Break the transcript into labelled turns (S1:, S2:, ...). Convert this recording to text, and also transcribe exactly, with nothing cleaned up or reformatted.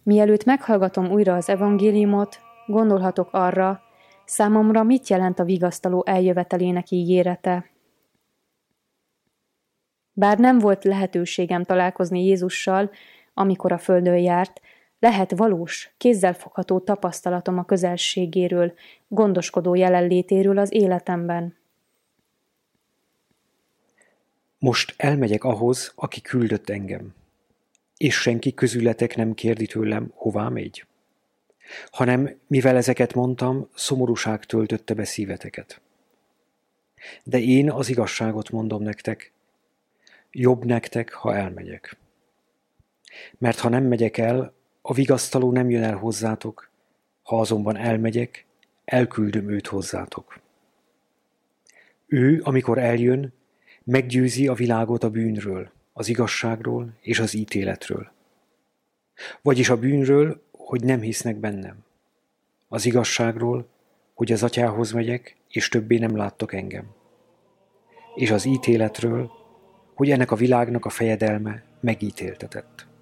S1: Mielőtt meghallgatom újra az evangéliumot, gondolhatok arra, számomra mit jelent a vigasztaló eljövetelének ígérete. Bár nem volt lehetőségem találkozni Jézussal, amikor a földön járt, lehet valós, kézzelfogható tapasztalatom a közelségéről, gondoskodó jelenlétéről az életemben.
S2: Most elmegyek ahhoz, aki küldött engem, és senki közületek nem kérdi tőlem, hová megy, hanem mivel ezeket mondtam, szomorúság töltötte be szíveteket. De én az igazságot mondom nektek, jobb nektek, ha elmegyek. Mert ha nem megyek el, a vigasztaló nem jön el hozzátok, ha azonban elmegyek, elküldöm őt hozzátok. Ő, amikor eljön, meggyőzi a világot a bűnről, az igazságról és az ítéletről. Vagyis a bűnről, hogy nem hisznek bennem. Az igazságról, hogy az atyához megyek, és többé nem láttok engem. És az ítéletről, hogy ennek a világnak a fejedelme megítéltetett.